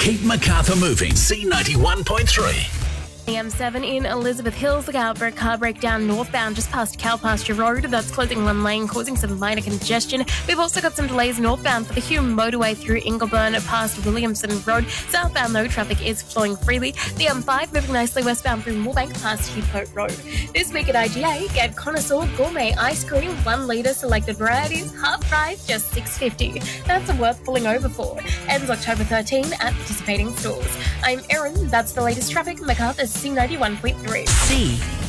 Keep Macarthur moving. C91.3. The M7 in Elizabeth Hills, look out for a car breakdown northbound just past Cowpasture Road. That's closing one lane, causing some minor congestion. We've also got some delays northbound for the Hume motorway through Ingleburn past Williamson Road. Southbound, though, traffic is flowing freely. The M5 moving nicely westbound through Moorebank past Heathcote Road. This week at IGA, get Connoisseur Gourmet Ice Cream, 1 litre, selected varieties, half price, just $6.50. That's worth pulling over for. Ends October 13 at participating stores. I'm Erin. That's the latest traffic. Macarthur C91.3.